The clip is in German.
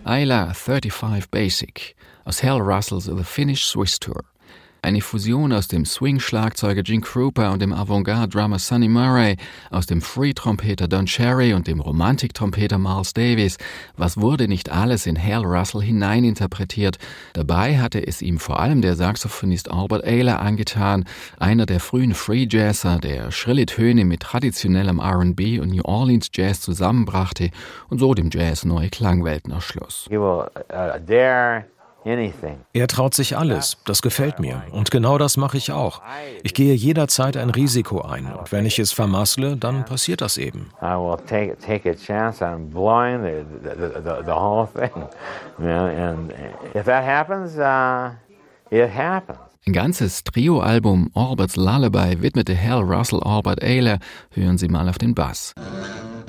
Ayla 35 Basic aus Hal Russells The Finnish Swiss Tour. Eine Fusion aus dem Swing-Schlagzeuger Gene Krupa und dem Avantgarde-Drummer Sonny Murray, aus dem Free-Trompeter Don Cherry und dem Romantik-Trompeter Miles Davis. Was wurde nicht alles in Hal Russell hineininterpretiert? Dabei hatte es ihm vor allem der Saxophonist Albert Ayler angetan, einer der frühen Free-Jazzer, der schrille Töne mit traditionellem R&B und New Orleans Jazz zusammenbrachte und so dem Jazz neue Klangwelten erschloss. Er traut sich alles, das gefällt mir. Und genau das mache ich auch. Ich gehe jederzeit ein Risiko ein. Und wenn ich es vermassle, dann passiert das eben. Ein ganzes Trio-Album Albert's Lullaby widmete Hal Russell Albert Ayler. Hören Sie mal auf den Bass.